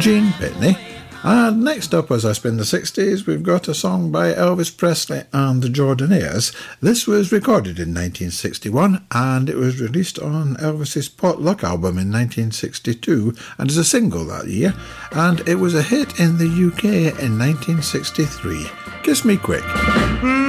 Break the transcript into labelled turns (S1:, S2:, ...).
S1: Gene Pitney. And next up, as I spin the 60s, we've got a song by Elvis Presley and the Jordanaires. This was recorded in 1961 and it was released on Elvis's Potluck album in 1962 and as a single that year, and it was a hit in the UK in 1963. Kiss Me Quick.